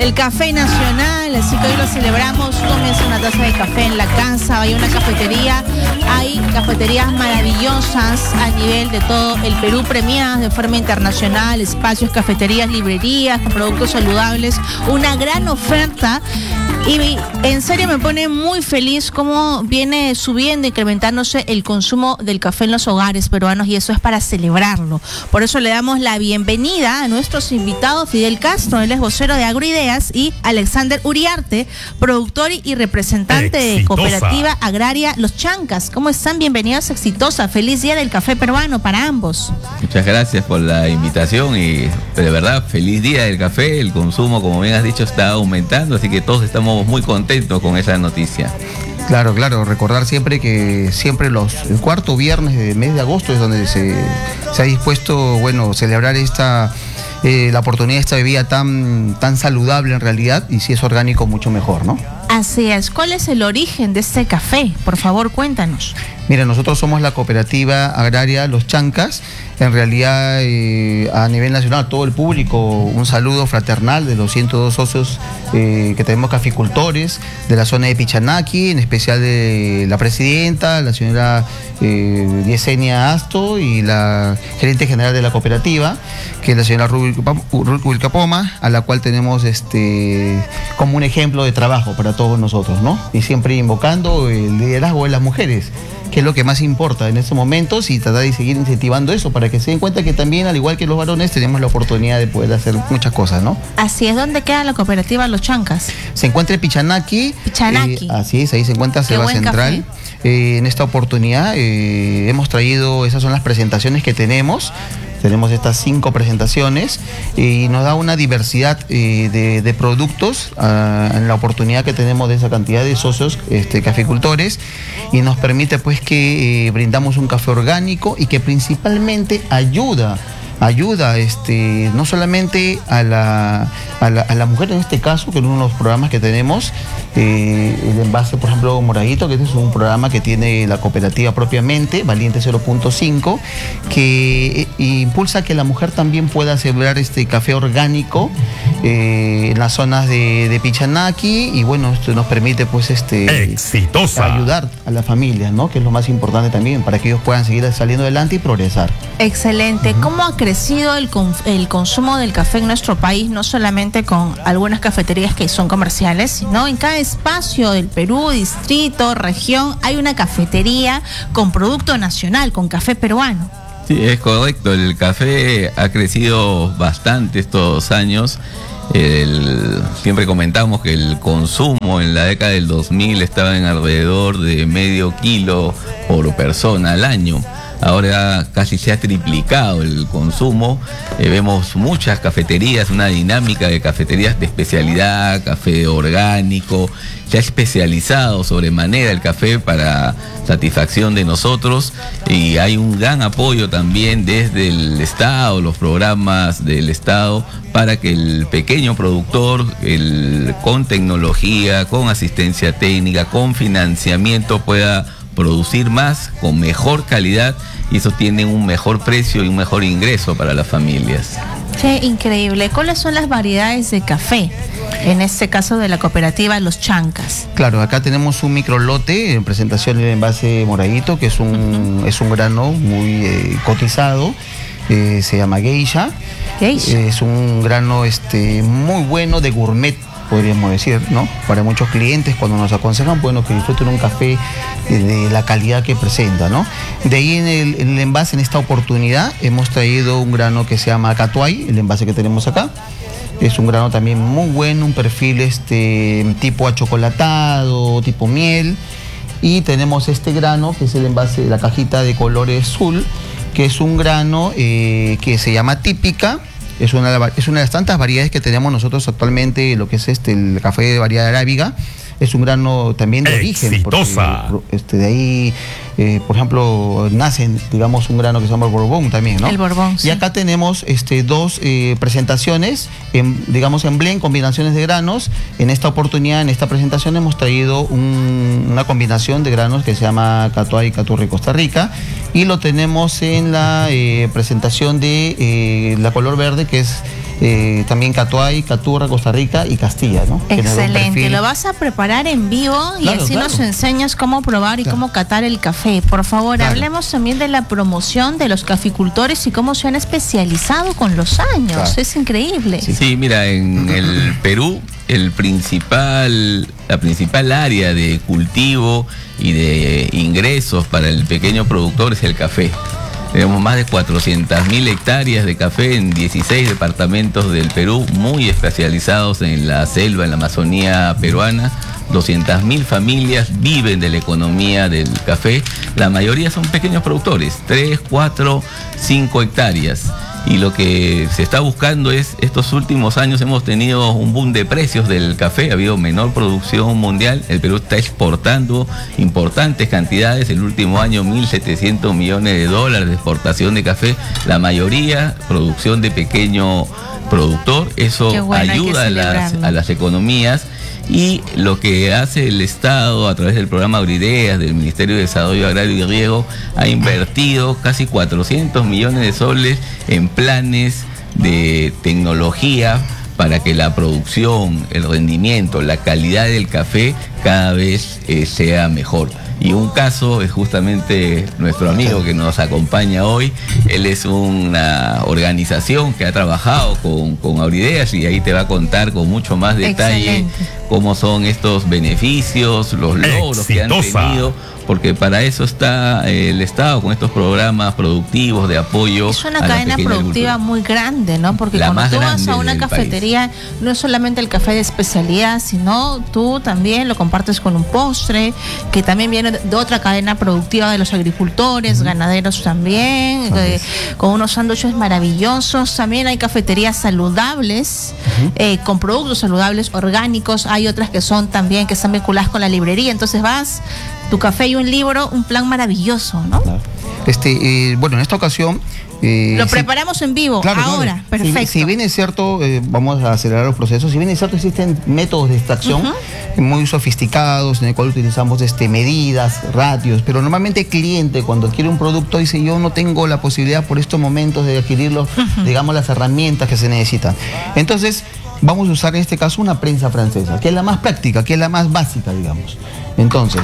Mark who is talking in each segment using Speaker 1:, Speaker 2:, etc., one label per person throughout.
Speaker 1: el café nacional, así que hoy lo celebramos. Tómese una taza de café en la casa, vaya a una cafetería. Hay cafeterías maravillosas a nivel de todo el Perú, premiadas de forma internacional, espacios, cafeterías, librerías con productos saludables, una gran oferta. Y en serio me pone muy feliz cómo viene subiendo, incrementándose el consumo del café en los hogares peruanos, y eso es para celebrarlo. Por eso le damos la bienvenida a nuestros invitados, Fidel Castro, él es vocero de Agroideas, y Alexander Uriarte, productor y representante de Cooperativa Agraria Los Chancas. ¿Cómo están? Bienvenidos a Exitosa. Feliz Día del Café Peruano para ambos.
Speaker 2: Muchas gracias por la invitación y de verdad, feliz Día del Café. El consumo, como bien has dicho, está aumentando, así que todos estamos muy contentos con esa noticia.
Speaker 3: Claro, recordar siempre que el cuarto viernes del mes de agosto es donde se ha dispuesto, celebrar la oportunidad de esta bebida tan saludable en realidad, y si es orgánico mucho mejor, ¿no?
Speaker 1: Así es. ¿Cuál es el origen de este café? Por favor, cuéntanos.
Speaker 3: Mira, nosotros somos la Cooperativa Agraria Los Chancas. En realidad, a nivel nacional, a todo el público, un saludo fraternal de los 102 socios que tenemos, caficultores de la zona de Pichanaki, en especial de la presidenta, la señora Yesenia Asto, y la gerente general de la cooperativa, que es la señora Rubí Capoma, a la cual tenemos como un ejemplo de trabajo para todos nosotros, ¿no? Y siempre invocando el liderazgo de las mujeres, que es lo que más importa en estos momentos, y tratar de seguir incentivando eso para que se den cuenta que también, al igual que los varones, tenemos la oportunidad de poder hacer muchas cosas, ¿no?
Speaker 1: Así es. ¿Dónde queda la cooperativa Los Chancas?
Speaker 3: Se encuentra en Pichanaki. Así es, ahí se encuentra Selva Central. En esta oportunidad hemos traído, esas son las presentaciones que tenemos. Tenemos estas 5 presentaciones y nos da una diversidad de productos en la oportunidad que tenemos de esa cantidad de socios caficultores, y nos permite pues que brindamos un café orgánico y que principalmente ayuda no solamente a la mujer en este caso, que en uno de los programas que tenemos, el envase, por ejemplo, moradito, que este es un programa que tiene la cooperativa propiamente, Valiente 0.5, que impulsa que la mujer también pueda sembrar este café orgánico en las zonas de Pichanaki, y bueno, esto nos permite pues
Speaker 4: Exitosa.
Speaker 3: Ayudar a la familia, ¿no? Que es lo más importante también, para que ellos puedan seguir saliendo adelante y progresar.
Speaker 1: Excelente. ¿Cómo ha crecido el consumo del café en nuestro país? No solamente con algunas cafeterías que son comerciales, sino en cada espacio del Perú, distrito, región, hay una cafetería con producto nacional, con café peruano.
Speaker 2: Sí, es correcto. El café ha crecido bastante estos años. Siempre comentamos que el consumo en la década del 2000 estaba en alrededor de medio kilo por persona al año. Ahora casi se ha triplicado el consumo. Vemos muchas cafeterías, una dinámica de cafeterías de especialidad, café orgánico. Se ha especializado sobremanera el café para satisfacción de nosotros, y hay un gran apoyo también desde el Estado, los programas del Estado, para que el pequeño productor, con tecnología, con asistencia técnica, con financiamiento, pueda producir más, con mejor calidad, y eso tiene un mejor precio y un mejor ingreso para las familias.
Speaker 1: Qué increíble. ¿Cuáles son las variedades de café, en este caso de la cooperativa Los Chancas?
Speaker 3: Claro, acá tenemos un microlote en presentación del envase moradito, que es un grano muy cotizado, se llama Geisha. Es un grano muy bueno, de gourmet, podríamos decir, ¿no? Para muchos clientes, cuando nos aconsejan, bueno, que disfruten un café de la calidad que presenta, ¿no? De ahí en el envase, en esta oportunidad, hemos traído un grano que se llama Catuay, el envase que tenemos acá. Es un grano también muy bueno, un perfil tipo achocolatado, tipo miel. Y tenemos este grano, que es el envase de la cajita de color azul, que es un grano que se llama Típica. Es una de las tantas variedades que tenemos nosotros actualmente, lo que es el café de variedad arábiga. Es un grano también de origen, porque de ahí, por ejemplo, nace, digamos, un grano que se llama el Borbón también, ¿no?
Speaker 1: El Borbón, sí.
Speaker 3: Y acá tenemos 2 presentaciones, digamos, en blend, combinaciones de granos. En esta oportunidad, en esta presentación, hemos traído una combinación de granos que se llama Catuay Caturri Costa Rica, y lo tenemos en la presentación de la color verde, que es también Catuay, Caturra, Costa Rica y Castilla, ¿no?
Speaker 1: Excelente, lo vas a preparar en vivo y
Speaker 3: claro,
Speaker 1: así nos enseñas cómo probar y cómo catar el café. Por favor, hablemos también de la promoción de los caficultores y cómo se han especializado con los años. Es increíble.
Speaker 2: Sí, mira, en el Perú la principal área de cultivo y de ingresos para el pequeño productor es el café. Tenemos más de 400.000 hectáreas de café en 16 departamentos del Perú, muy especializados en la selva, en la Amazonía peruana. 200.000 familias viven de la economía del café. La mayoría son pequeños productores, 3, 4, 5 hectáreas. Y lo que se está buscando es, estos últimos años hemos tenido un boom de precios del café, ha habido menor producción mundial, el Perú está exportando importantes cantidades, el último año 1.700 millones de dólares de exportación de café, la mayoría producción de pequeño productor, eso ayuda a las economías. Y lo que hace el Estado a través del programa Agroideas del Ministerio de Desarrollo Agrario y Riego ha invertido casi 400 millones de soles en planes de tecnología para que la producción, el rendimiento, la calidad del café cada vez sea mejor. Y un caso es justamente nuestro amigo que nos acompaña hoy. Él es una organización que ha trabajado con Agroideas y ahí te va a contar con mucho más detalle cómo son estos beneficios, los logros que han tenido, porque para eso está el Estado con estos programas productivos de apoyo.
Speaker 1: Es una cadena productiva muy grande, ¿no? Porque cuando tú vas a una cafetería, no es solamente el café de especialidad, sino tú también lo compartes con un postre, que también viene de otra cadena productiva de los agricultores, ganaderos también, con unos sándwiches maravillosos. También hay cafeterías saludables, con productos saludables, orgánicos. Hay otras que son también, que están vinculadas con la librería. Entonces vas, tu café y un libro, un plan maravilloso, ¿no?
Speaker 3: Claro. Bueno, en esta ocasión
Speaker 1: lo preparamos en vivo, ahora, perfecto.
Speaker 3: Si bien es cierto, vamos a acelerar los procesos, si bien es cierto existen métodos de extracción muy sofisticados en el cual utilizamos medidas, ratios, pero normalmente el cliente cuando adquiere un producto dice yo no tengo la posibilidad por estos momentos de adquirirlo, digamos las herramientas que se necesitan. Entonces vamos a usar en este caso una prensa francesa, que es la más práctica, que es la más básica, digamos. Entonces,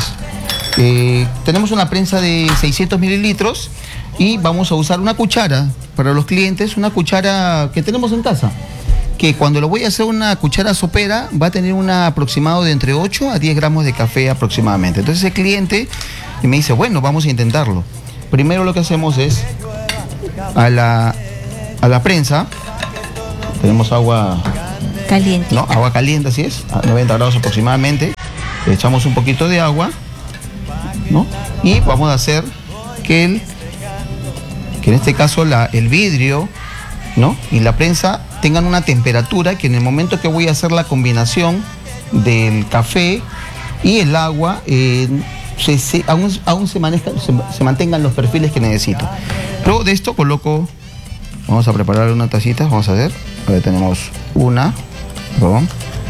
Speaker 3: tenemos una prensa de 600 mililitros y vamos a usar una cuchara para los clientes, una cuchara que tenemos en casa, que cuando lo voy a hacer una cuchara sopera va a tener un aproximado de entre 8 a 10 gramos de café aproximadamente. Entonces el cliente me dice, bueno, vamos a intentarlo. Primero lo que hacemos es a la prensa, tenemos agua
Speaker 1: caliente.
Speaker 3: No, agua caliente, así es, a 90 grados aproximadamente. Le echamos un poquito de agua, ¿no? Y vamos a hacer que en este caso el vidrio, ¿no? Y la prensa tengan una temperatura que en el momento que voy a hacer la combinación del café y el agua, aún se mantengan los perfiles que necesito. Luego de esto vamos a preparar una tacita, vamos a ver. Ahora tenemos una, dos.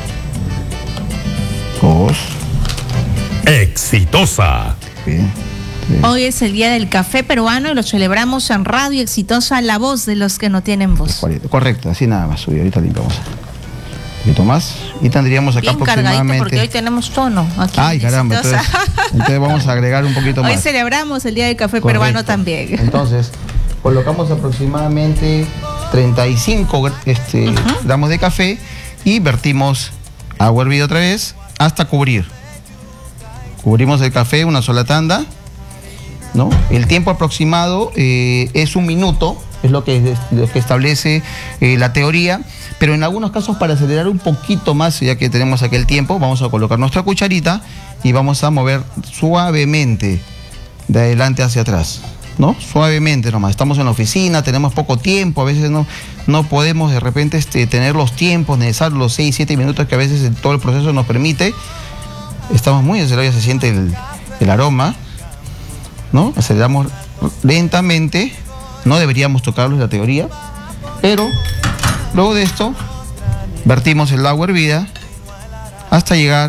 Speaker 4: Exitosa.
Speaker 3: Bien.
Speaker 1: Hoy es el Día del Café Peruano y lo celebramos en Radio Exitosa, la voz de los que no tienen voz.
Speaker 3: Correcto, así nada más. Ahorita limpiamos. Un poquito más. Y tendríamos acá aproximadamente...
Speaker 1: porque hoy tenemos tono aquí.
Speaker 3: Ay, caramba, entonces vamos a agregar un poquito más.
Speaker 1: Hoy celebramos el Día del Café Peruano también.
Speaker 3: Entonces, colocamos aproximadamente 35 gramos de café y vertimos agua hervida otra vez hasta cubrir. Cubrimos el café una sola tanda, ¿no? El tiempo aproximado es 1 minuto, es lo que establece la teoría, pero en algunos casos para acelerar un poquito más, ya que tenemos aquel tiempo, vamos a colocar nuestra cucharita y vamos a mover suavemente de adelante hacia atrás, ¿no? Suavemente nomás. Estamos en la oficina, tenemos poco tiempo, a veces no podemos de repente tener los tiempos necesarios, los 6-7 minutos que a veces todo el proceso nos permite. Estamos muy acelerados, se siente el aroma, ¿no? Aceleramos lentamente, no deberíamos tocarlo, es la teoría, pero luego de esto vertimos el agua hervida hasta llegar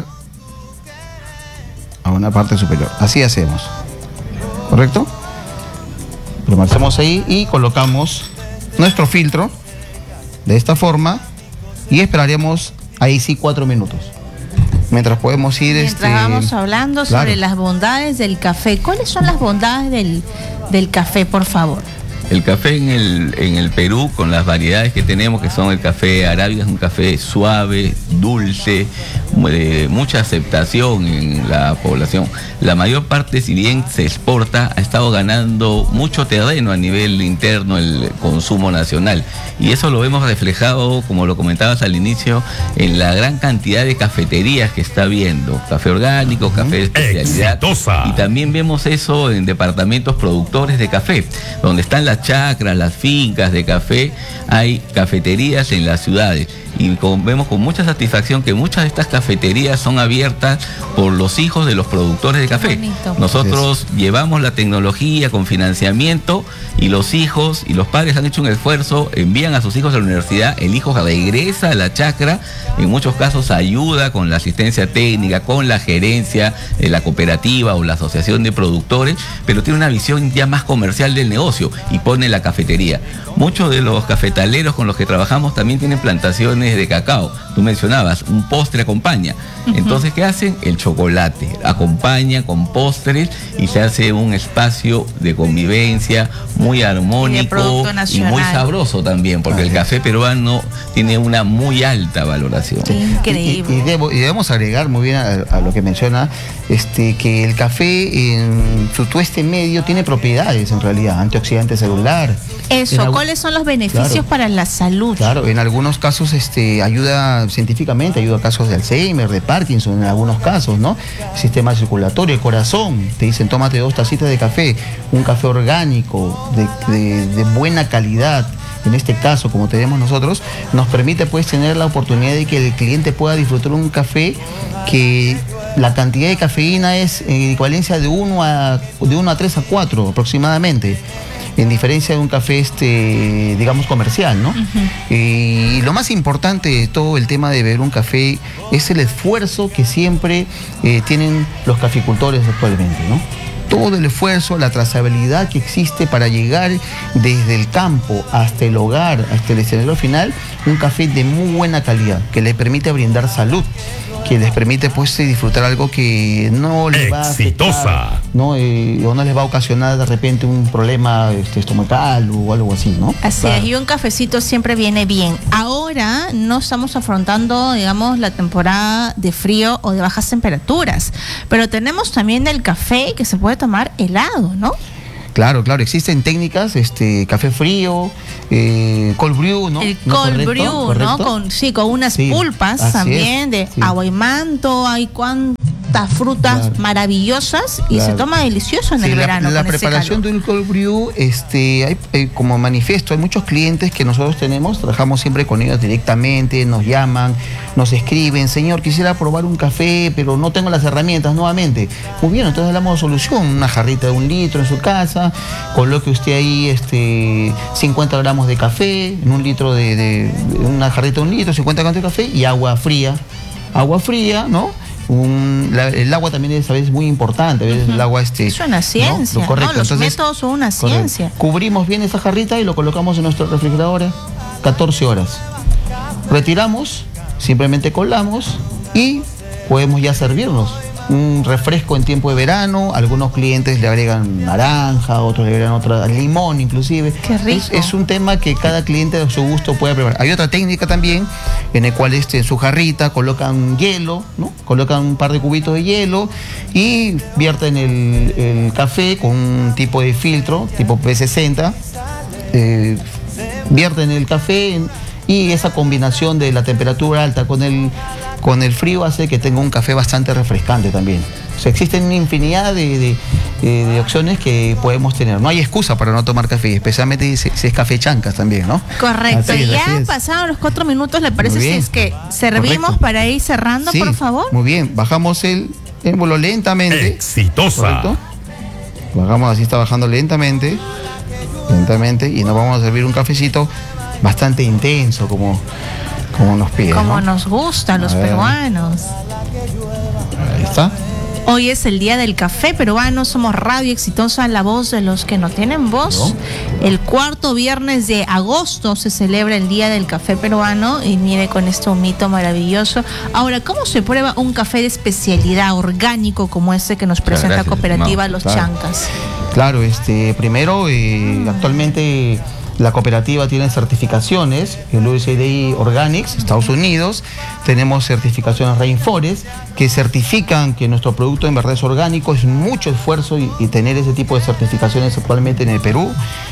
Speaker 3: a una parte superior. Así hacemos, ¿correcto? Lo marcamos ahí y colocamos nuestro filtro, de esta forma y esperaríamos ahí sí 4 minutos. Mientras podemos ir...
Speaker 1: Mientras vamos hablando sobre las bondades del café. ¿Cuáles son las bondades del café, por favor?
Speaker 2: El café en el Perú, con las variedades que tenemos, que son el café arábiga, es un café suave, dulce, de mucha aceptación en la población. La mayor parte, si bien se exporta, ha estado ganando mucho terreno a nivel interno el consumo nacional. Y eso lo vemos reflejado, como lo comentabas al inicio, en la gran cantidad de cafeterías que está habiendo. Café orgánico, café de especialidad.
Speaker 4: Exitosa.
Speaker 2: Y también vemos eso en departamentos productores de café, donde están las chacras, las fincas de café, hay cafeterías en las ciudades. Y vemos con mucha satisfacción que muchas de estas cafeterías son abiertas por los hijos de los productores de café.
Speaker 1: Bonito.
Speaker 2: Nosotros llevamos la tecnología con financiamiento y los hijos y los padres han hecho un esfuerzo, envían a sus hijos a la universidad, el hijo regresa a la chacra, en muchos casos ayuda con la asistencia técnica, con la gerencia de la cooperativa o la asociación de productores, pero tiene una visión ya más comercial del negocio y pone la cafetería. Muchos de los cafetaleros con los que trabajamos también tienen plantaciones de cacao. Tú mencionabas, un postre acompaña. Entonces, ¿qué hacen? El chocolate acompaña con postres y se hace un espacio de convivencia muy armónico y muy sabroso también, porque el café peruano tiene una muy alta valoración.
Speaker 1: Increíble.
Speaker 3: Y debemos agregar muy bien a lo que menciona, que el café en su tueste medio tiene propiedades en realidad, antioxidante celular.
Speaker 1: Eso, ¿cuáles son los beneficios para la salud?
Speaker 3: Claro, en algunos casos ayuda científicamente, ayuda a casos de Alzheimer, de Parkinson, en algunos casos, ¿no? El sistema circulatorio, el corazón, te dicen tómate 2 tacitas de café, un café orgánico, de buena calidad. En este caso, como tenemos nosotros, nos permite pues tener la oportunidad de que el cliente pueda disfrutar un café que la cantidad de cafeína es en equivalencia de 1 a 3 a 4 aproximadamente, en diferencia de un café digamos comercial, ¿no? Y lo más importante de todo el tema de beber un café es el esfuerzo que siempre tienen los caficultores actualmente, ¿no? Todo el esfuerzo, la trazabilidad que existe para llegar desde el campo hasta el hogar, hasta el escenario final, un café de muy buena calidad, que le permite brindar salud, que les permite pues disfrutar algo que no les va a afectar, ¿no? O no les va a ocasionar de repente un problema estomacal o algo así, ¿no?
Speaker 1: Así es, y un cafecito siempre viene bien. Ahora no estamos afrontando, digamos, la temporada de frío o de bajas temperaturas, pero tenemos también el café que se puede tomar helado, ¿no?
Speaker 3: Claro, existen técnicas, café frío, cold brew, ¿no?
Speaker 1: El cold brew, ¿no? Con unas pulpas también de agua y manto, hay cuantas frutas maravillosas y se toma delicioso en el verano.
Speaker 3: La preparación de un cold brew, hay, como manifiesto, hay muchos clientes que nosotros trabajamos siempre con ellos directamente, nos llaman, nos escriben, señor, quisiera probar un café, pero no tengo las herramientas nuevamente. Muy bien, entonces damos de solución, una jarrita de 1 litro en su casa, coloque usted ahí 50 gramos de café, en 1 litro de una jarrita de 1 litro, 50 gramos de café y agua fría, ¿no? El agua también es a veces muy importante, a veces el agua
Speaker 1: es una ciencia, ¿no? Correcto. Los métodos son una ciencia.
Speaker 3: Cubrimos bien esa jarrita y lo colocamos en nuestra refrigeradora 14 horas. Retiramos, simplemente colamos y podemos ya servirnos. Un refresco en tiempo de verano, algunos clientes le agregan naranja, otros le agregan limón inclusive.
Speaker 1: Qué rico.
Speaker 3: Es un tema que cada cliente a su gusto puede preparar. Hay otra técnica también en el cual en su jarrita colocan hielo, ¿no? Colocan un par de cubitos de hielo y vierten el café con un tipo de filtro, tipo P60, vierten el café y esa combinación de la temperatura alta con el frío hace que tenga un café bastante refrescante también. O sea, existen una infinidad de opciones que podemos tener. No hay excusa para no tomar café, especialmente si es café chancas también, ¿no?
Speaker 1: Correcto. Ya han pasado los 4 minutos, ¿le parece si es que servimos para ir cerrando, por favor?
Speaker 3: Muy bien, bajamos el émbolo lentamente.
Speaker 4: Exitosa.
Speaker 3: ¿Correcto? Bajamos, así está bajando lentamente, y nos vamos a servir un cafecito bastante intenso, como nos piden.
Speaker 1: Como nos gusta a los peruanos.
Speaker 3: Ahí está.
Speaker 1: Hoy es el Día del Café Peruano, somos Radio Exitosa, la voz de los que no tienen voz. ¿No? El cuarto viernes de agosto se celebra el Día del Café Peruano y mire con este humito maravilloso. Ahora, ¿cómo se prueba un café de especialidad orgánico como este que nos presenta Cooperativa Los Chancas?
Speaker 3: Claro, primero, actualmente la cooperativa tiene certificaciones, el USDA Organics, Estados Unidos, tenemos certificaciones Rainforest, que certifican que nuestro producto en verdad es orgánico. Es mucho esfuerzo y tener ese tipo de certificaciones actualmente en el Perú,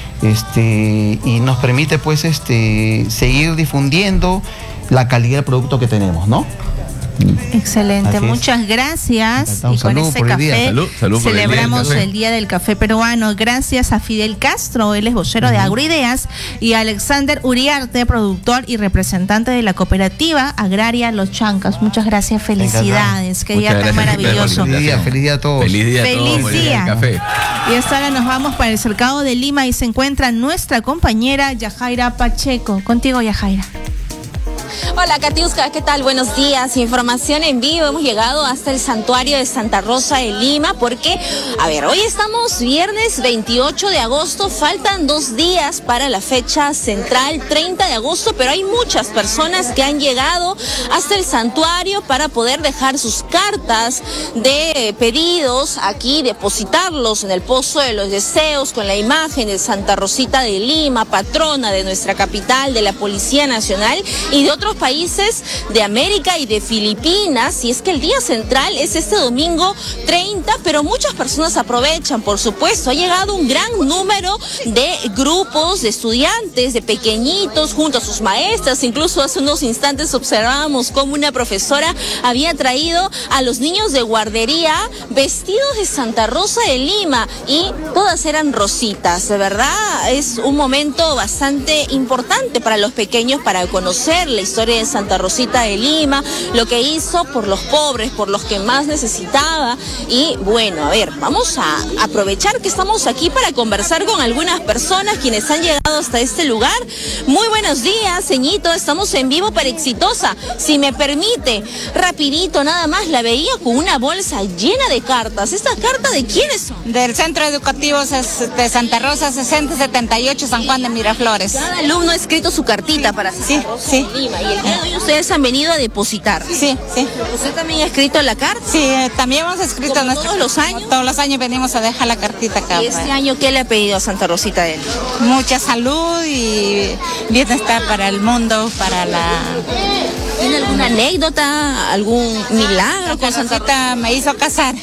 Speaker 3: y nos permite pues seguir difundiendo la calidad del producto que tenemos, ¿no?
Speaker 1: Excelente, muchas gracias. Y con ese café celebramos el Día del Café Peruano. Gracias a Fidel Castro, él es vocero de Agroideas, y a Alexander Uriarte, productor y representante de la Cooperativa Agraria Los Chancas. Muchas gracias, felicidades, qué día tan maravilloso.
Speaker 3: Feliz día a todos.
Speaker 2: Feliz día a todos.
Speaker 1: Feliz día.
Speaker 2: Café.
Speaker 1: Y hasta ahora nos vamos para el Cercado de Lima y se encuentra nuestra compañera Yajaira Pacheco. Contigo, Yajaira.
Speaker 4: Hola, Katiuska, ¿qué tal? Buenos días. Información en vivo. Hemos llegado hasta el santuario de Santa Rosa de Lima porque, hoy estamos viernes 28 de agosto. Faltan 2 días para la fecha central, 30 de agosto, pero hay muchas personas que han llegado hasta el santuario para poder dejar sus cartas de pedidos aquí, depositarlos en el Pozo de los Deseos con la imagen de Santa Rosita de Lima, patrona de nuestra capital, de la Policía Nacional y de otros países de América y de Filipinas. Y es que el día central es este domingo 30, pero muchas personas aprovechan, por supuesto. Ha llegado un gran número de grupos de estudiantes, de pequeñitos, junto a sus maestras. Incluso hace unos instantes observábamos cómo una profesora había traído a los niños de guardería vestidos de Santa Rosa de Lima y todas eran rositas. De verdad, es un momento bastante importante para los pequeños para conocer la historia de Santa Rosita de Lima, lo que hizo por los pobres, por los que más necesitaba. Y bueno, vamos a aprovechar que estamos aquí para conversar con algunas personas quienes han llegado hasta este lugar. Muy buenos días, ceñito, estamos en vivo para Exitosa. Si me permite, rapidito nada más, la veía con una bolsa llena de cartas. ¿Estas cartas de quiénes son?
Speaker 5: Del Centro Educativo de Santa Rosa 6078 San Juan de Miraflores.
Speaker 4: Cada alumno ha escrito su cartita para Santa Rosa de Lima. Y el día de hoy ustedes han venido a depositar.
Speaker 5: Sí.
Speaker 4: ¿Usted también ha escrito la carta?
Speaker 5: Sí, también hemos escrito
Speaker 4: todos los años.
Speaker 5: Todos los años venimos a dejar la cartita acá.
Speaker 4: ¿Y este año qué le ha pedido a Santa Rosita de Lima?
Speaker 5: Mucha salud y bienestar para el mundo, para la...
Speaker 4: ¿Tiene alguna anécdota, algún milagro con Santa
Speaker 5: Rosita? Me hizo casar.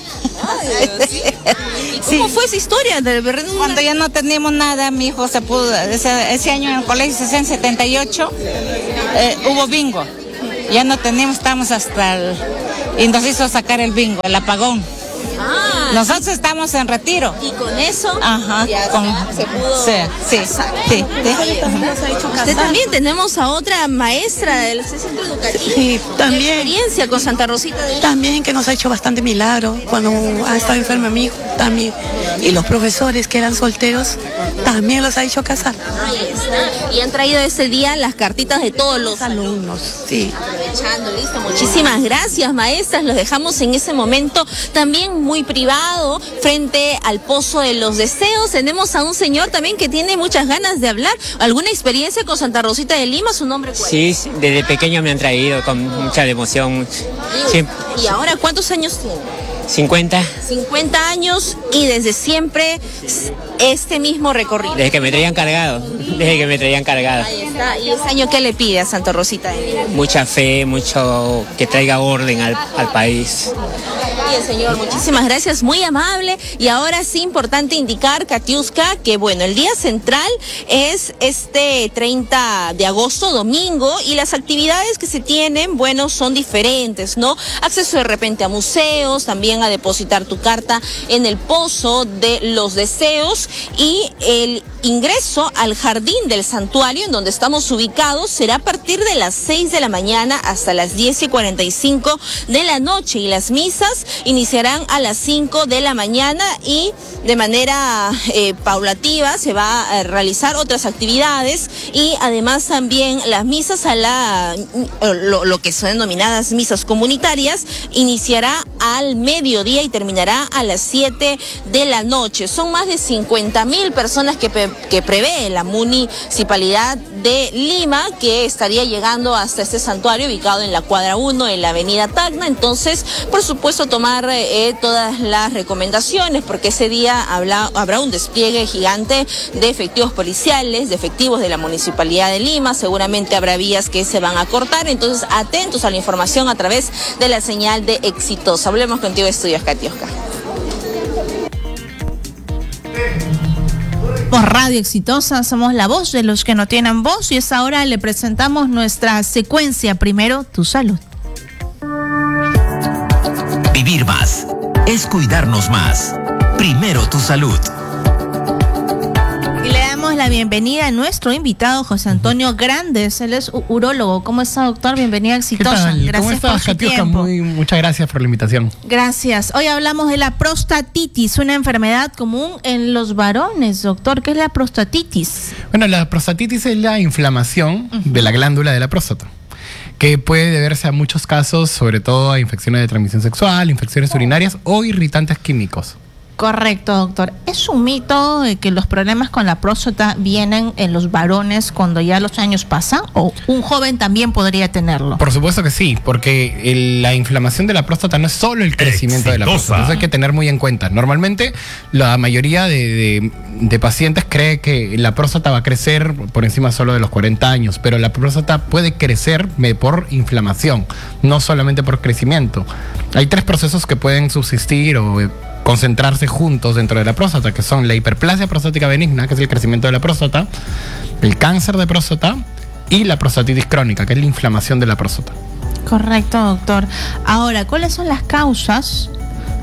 Speaker 4: ¿Cómo fue esa historia?
Speaker 5: Cuando ya no teníamos nada, mi hijo se pudo, ese año en el colegio 678 hubo bingo. Ya no teníamos, estábamos y nos hizo sacar el bingo, el apagón. Nosotros estamos en retiro.
Speaker 4: Y con eso
Speaker 5: se pudo. Sí.
Speaker 4: Usted también tenemos a otra maestra del centro educativo.
Speaker 6: Sí, también.
Speaker 4: Experiencia con Santa Rosita de Lima.
Speaker 6: También que nos ha hecho bastante milagro cuando ha estado enfermo mi hijo, también. Y los profesores que eran solteros también los ha hecho casar.
Speaker 4: Ahí está. Y han traído ese día las cartitas de todos los
Speaker 6: alumnos. Sí.
Speaker 4: Aprovechando, listo. Muchísimas gracias, maestras. Los dejamos en ese momento también muy privado, frente al Pozo de los Deseos. Tenemos a un señor también que tiene muchas ganas de hablar. ¿Alguna experiencia con Santa Rosita de Lima? ¿Su nombre cuál es?
Speaker 7: Sí, desde pequeño me han traído con mucha emoción.
Speaker 4: ¿Y ahora cuántos años tiene?
Speaker 7: 50.
Speaker 4: 50 años y desde siempre este mismo recorrido.
Speaker 7: Desde que me traían cargado.
Speaker 4: Ahí está. ¿Y este año qué le pide a Santa Rosita de Lima?
Speaker 7: Mucha fe, mucho que traiga orden al país.
Speaker 4: Bien, señor, muchísimas gracias, muy amable. Y ahora sí, importante indicar, Katiuska, que bueno, el día central es este 30 de agosto, domingo, y las actividades que se tienen, bueno, son diferentes, ¿no? Acceso de repente a museos, también a depositar tu carta en el Pozo de los Deseos, y el ingreso al jardín del santuario en donde estamos ubicados será a partir de las 6 de la mañana hasta las 10:45 de la noche, y las misas iniciarán a las 5 de la mañana y de manera paulativa se va a realizar otras actividades y además también las misas lo que son denominadas misas comunitarias iniciará al mediodía y terminará a las 7 de la noche. Son más de 50.000 personas que prevé la municipalidad de Lima, que estaría llegando hasta este santuario ubicado en la cuadra 1 en la avenida Tacna. Entonces, por supuesto, tomar todas las recomendaciones, porque ese día habrá un despliegue gigante de efectivos policiales, de efectivos de la municipalidad de Lima. Seguramente habrá vías que se van a cortar. Entonces, atentos a la información a través de la señal de Exitosa. Hablemos contigo, Estudios Katiuska.
Speaker 1: Por Radio Exitosa, somos la voz de los que no tienen voz y es ahora le presentamos nuestra secuencia. Primero, tu salud.
Speaker 8: Vivir más es cuidarnos más. Primero, tu salud.
Speaker 1: Y le damos la bienvenida a nuestro invitado, José Antonio Grandes. Él es urólogo. ¿Cómo está, doctor? Bienvenido a Exitosa.
Speaker 9: ¿Qué tal?
Speaker 1: Gracias.
Speaker 9: ¿Cómo estás,
Speaker 1: por su
Speaker 9: Katiuska?
Speaker 1: tiempo.
Speaker 9: Muchas gracias por la invitación.
Speaker 1: Gracias. Hoy hablamos de la prostatitis, una enfermedad común en los varones, doctor. ¿Qué es la prostatitis?
Speaker 9: Bueno, la prostatitis es la inflamación de la glándula de la próstata, que puede deberse a muchos casos, sobre todo a infecciones de transmisión sexual, infecciones urinarias o irritantes químicos.
Speaker 1: Correcto, doctor. ¿Es un mito de que los problemas con la próstata vienen en los varones cuando ya los años pasan? ¿O un joven también podría tenerlo?
Speaker 9: Por supuesto que sí, porque la inflamación de la próstata no es solo el crecimiento de la próstata. Eso hay que tener muy en cuenta. Normalmente, la mayoría de pacientes cree que la próstata va a crecer por encima solo de los 40 años, pero la próstata puede crecer por inflamación, no solamente por crecimiento. Hay 3 procesos que pueden subsistir o concentrarse juntos dentro de la próstata, que son la hiperplasia prostática benigna, que es el crecimiento de la próstata, el cáncer de próstata y la prostatitis crónica, que es la inflamación de la próstata.
Speaker 1: Correcto, doctor. Ahora, ¿cuáles son las causas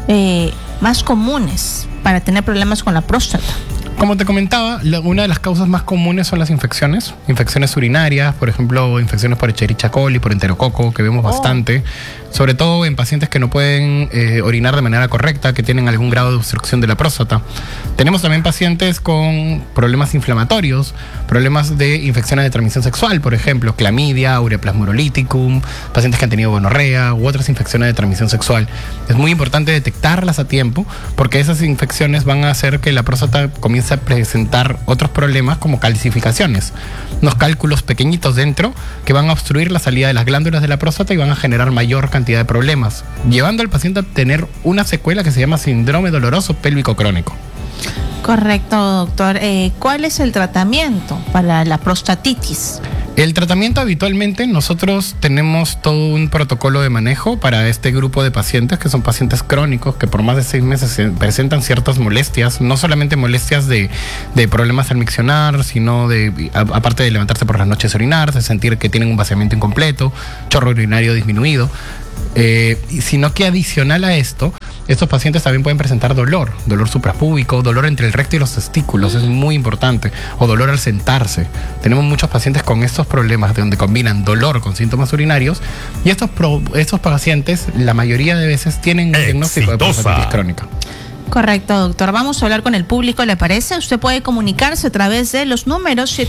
Speaker 1: más comunes para tener problemas con la próstata?
Speaker 9: Como te comentaba, una de las causas más comunes son las infecciones urinarias, por ejemplo, infecciones por Escherichia coli, por enterococo, que vemos bastante, sobre todo en pacientes que no pueden orinar de manera correcta, que tienen algún grado de obstrucción de la próstata. Tenemos también pacientes con problemas inflamatorios, problemas de infecciones de transmisión sexual, por ejemplo, clamidia, ureaplasma urolíticum, pacientes que han tenido gonorrea u otras infecciones de transmisión sexual. Es muy importante detectarlas a tiempo, porque esas infecciones van a hacer que la próstata comience a presentar otros problemas como calcificaciones, unos cálculos pequeñitos dentro que van a obstruir la salida de las glándulas de la próstata y van a generar mayor cantidad de problemas, llevando al paciente a tener una secuela que se llama síndrome doloroso pélvico crónico.
Speaker 1: Correcto, doctor. ¿Cuál es el tratamiento para la prostatitis?
Speaker 9: El tratamiento, habitualmente nosotros tenemos todo un protocolo de manejo para este grupo de pacientes, que son pacientes crónicos que por más de 6 meses presentan ciertas molestias, no solamente molestias de problemas al miccionar, sino aparte de levantarse por las noches a orinar, de sentir que tienen un vaciamiento incompleto, chorro urinario disminuido, sino que adicional a esto, estos pacientes también pueden presentar dolor suprapúbico, dolor entre el recto y los testículos, es muy importante, o dolor al sentarse. Tenemos muchos pacientes con estos problemas donde combinan dolor con síntomas urinarios, y estos pacientes, la mayoría de veces, tienen un diagnóstico de prostatitis crónica.
Speaker 1: Correcto, doctor. Vamos a hablar con el público, ¿le parece? Usted puede comunicarse a través de los números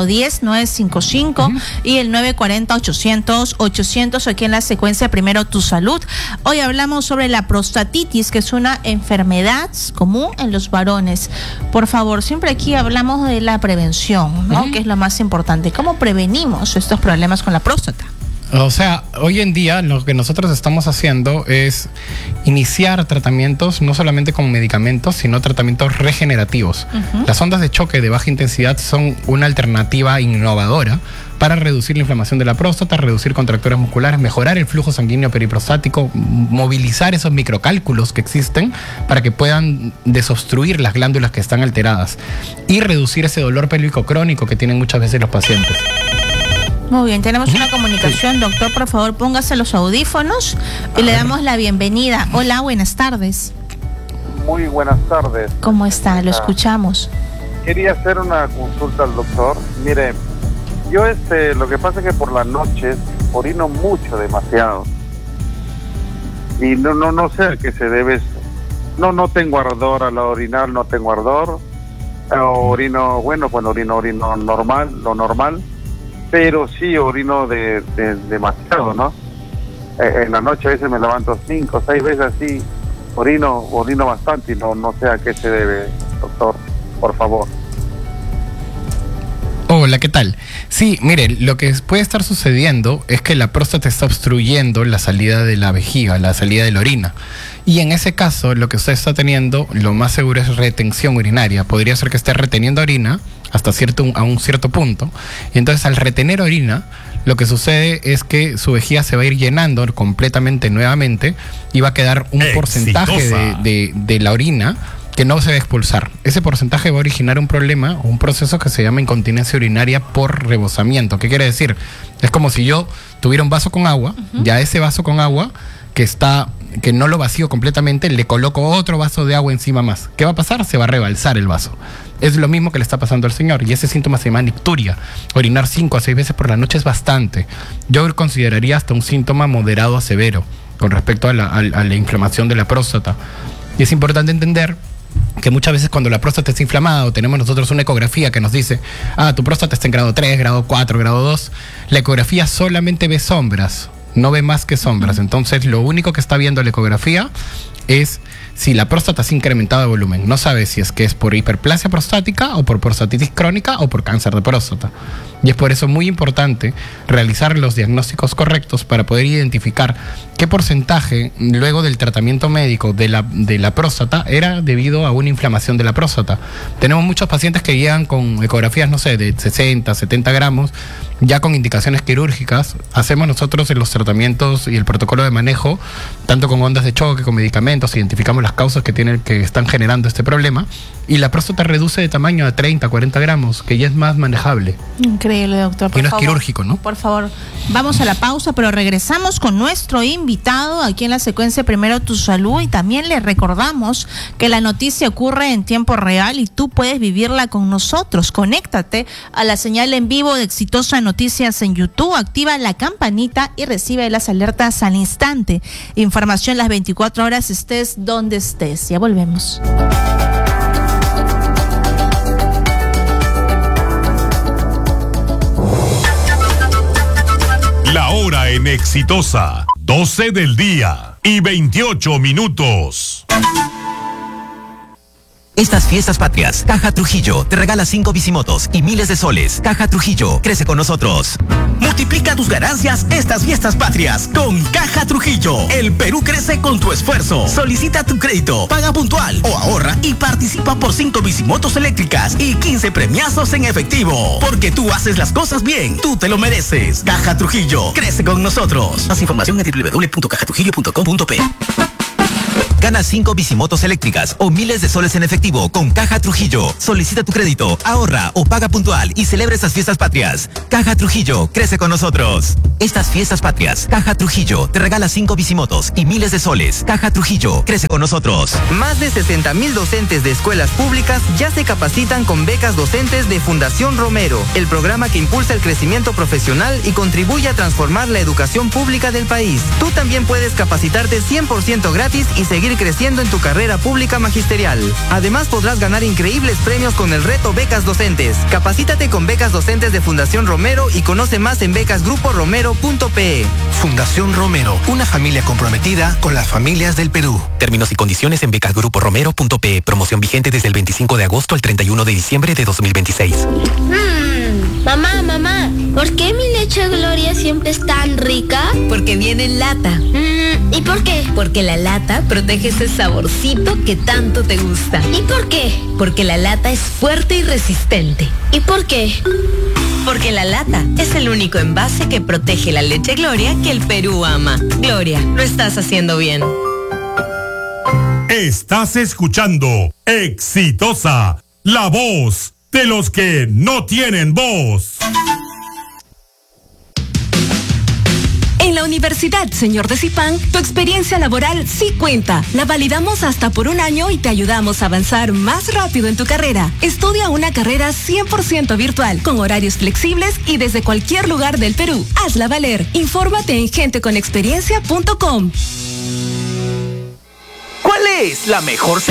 Speaker 1: 7410-955 y el 940-800-800 aquí en la secuencia Primero Tu Salud. Hoy hablamos sobre la prostatitis, que es una enfermedad común en los varones. Por favor, siempre aquí hablamos de la prevención, ¿no? Que es lo más importante. ¿Cómo prevenimos estos problemas con la próstata?
Speaker 9: O sea, hoy en día lo que nosotros estamos haciendo es iniciar tratamientos no solamente con medicamentos, sino tratamientos regenerativos. Las ondas de choque de baja intensidad son una alternativa innovadora para reducir la inflamación de la próstata, reducir contracturas musculares, mejorar el flujo sanguíneo periprostático, movilizar esos microcálculos que existen para que puedan desobstruir las glándulas que están alteradas y reducir ese dolor pélvico crónico que tienen muchas veces los pacientes.
Speaker 1: Muy bien, tenemos una comunicación, doctor, por favor póngase los audífonos y le damos la bienvenida. Hola, buenas tardes.
Speaker 10: Muy buenas tardes.
Speaker 1: ¿Cómo está? Lo escuchamos.
Speaker 10: Quería hacer una consulta al doctor. Mire, yo lo que pasa es que por las noches orino mucho, demasiado. y no sé a qué se debe. No tengo ardor a la orinar, no tengo ardor. Orino, bueno, pues orino normal, lo normal, pero sí orino de demasiado, ¿no? En la noche a veces me levanto 5 o 6 veces así, orino bastante y no sé a qué se debe, doctor, por favor.
Speaker 9: Hola, ¿qué tal? Sí, mire, lo que puede estar sucediendo es que la próstata está obstruyendo la salida de la vejiga, la salida de la orina. Y en ese caso, lo que usted está teniendo, lo más seguro es retención urinaria. Podría ser que esté reteniendo orina hasta a un cierto punto. Y entonces, al retener orina, lo que sucede es que su vejiga se va a ir llenando completamente nuevamente y va a quedar un porcentaje de la orina que no se va a expulsar. Ese porcentaje va a originar un problema o un proceso que se llama incontinencia urinaria por rebosamiento. ¿Qué quiere decir? Es como si yo tuviera un vaso con agua, ya ese vaso con agua que no lo vacío completamente, le coloco otro vaso de agua encima más. ¿Qué va a pasar? Se va a rebalsar el vaso. Es lo mismo que le está pasando al señor, y ese síntoma se llama nicturia. Orinar 5 a 6 veces por la noche es bastante. Yo consideraría hasta un síntoma moderado a severo con respecto a la inflamación de la próstata. Y es importante entender que muchas veces cuando la próstata está inflamada o tenemos nosotros una ecografía que nos dice, tu próstata está en grado 3, grado 4, grado 2, la ecografía solamente ve sombras, no ve más que sombras. Entonces lo único que está viendo la ecografía es si la próstata se ha incrementado de volumen. No sabe si es que es por hiperplasia prostática o por prostatitis crónica o por cáncer de próstata. Y es por eso muy importante realizar los diagnósticos correctos para poder identificar qué porcentaje luego del tratamiento médico de la próstata era debido a una inflamación de la próstata. Tenemos muchos pacientes que llegan con ecografías, no sé, de 60, 70 gramos, ya con indicaciones quirúrgicas. Hacemos nosotros en los tratamientos y el protocolo de manejo, tanto con ondas de choque, con medicamentos, identificamos las causas que están generando este problema, y la próstata reduce de tamaño a 30, 40 gramos, que ya es más manejable.
Speaker 1: Increíble, doctor.
Speaker 9: Y no es quirúrgico, ¿no?
Speaker 1: Por favor, vamos a la pausa, pero regresamos con nuestro invitado aquí en la secuencia Primero Tu Salud, y también le recordamos que la noticia ocurre en tiempo real y tú puedes vivirla con nosotros. Conéctate a la señal en vivo de Exitosa Noticias en YouTube, activa la campanita y recibe las alertas al instante. Información las 24 horas, estés donde estés. Ya volvemos.
Speaker 11: La hora en Exitosa, 12 del día y 28 minutos.
Speaker 8: Estas fiestas patrias, Caja Trujillo te regala 5 bicimotos y miles de soles. Caja Trujillo, crece con nosotros. Multiplica tus ganancias estas fiestas patrias con Caja Trujillo. El Perú crece con tu esfuerzo. Solicita tu crédito, paga puntual o ahorra y participa por 5 bicimotos eléctricas y 15 premiazos en efectivo. Porque tú haces las cosas bien, tú te lo mereces. Caja Trujillo, crece con nosotros. Más información en www.cajatrujillo.com.pe. Gana 5 bicimotos eléctricas o miles de soles en efectivo con Caja Trujillo. Solicita tu crédito, ahorra o paga puntual y celebra estas fiestas patrias. Caja Trujillo, crece con nosotros. Estas fiestas patrias, Caja Trujillo te regala 5 bicimotos y miles de soles. Caja Trujillo, crece con nosotros.
Speaker 12: Más de 60,000 docentes de escuelas públicas ya se capacitan con becas docentes de Fundación Romero, el programa que impulsa el crecimiento profesional y contribuye a transformar la educación pública del país. Tú también puedes capacitarte 100% gratis y seguir creciendo en tu carrera pública magisterial. Además, podrás ganar increíbles premios con el reto Becas Docentes. Capacítate con becas docentes de Fundación Romero y conoce más en becasgruporomero.pe.
Speaker 13: Fundación Romero, una familia comprometida con las familias del Perú.
Speaker 8: Términos y condiciones en becasgruporomero.pe. Promoción vigente desde el 25 de agosto al 31 de diciembre de 2026.
Speaker 14: Mamá, ¿por qué mi leche Gloria siempre es tan rica?
Speaker 15: Porque viene en lata.
Speaker 14: ¿Y por qué?
Speaker 15: Porque la lata protege ese saborcito que tanto te gusta.
Speaker 14: ¿Y por qué?
Speaker 15: Porque la lata es fuerte y resistente.
Speaker 14: ¿Y por qué?
Speaker 15: Porque la lata es el único envase que protege la leche Gloria que el Perú ama. Gloria, lo estás haciendo bien.
Speaker 11: Estás escuchando Exitosa, la voz de los que no tienen voz.
Speaker 16: En la Universidad Señor de Zipán, tu experiencia laboral sí cuenta. La validamos hasta por 1 año y te ayudamos a avanzar más rápido en tu carrera. Estudia una carrera 100% virtual, con horarios flexibles y desde cualquier lugar del Perú. Hazla valer. Infórmate en genteconexperiencia.com.
Speaker 8: es la mejor